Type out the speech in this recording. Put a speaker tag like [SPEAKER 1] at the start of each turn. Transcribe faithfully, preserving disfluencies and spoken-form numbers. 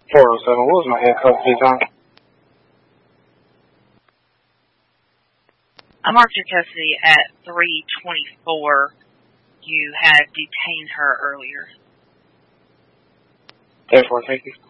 [SPEAKER 1] four oh seven, what was my head custody time?
[SPEAKER 2] I marked your custody at three twenty-four. You had detained her earlier.
[SPEAKER 1] Therefore, thank you.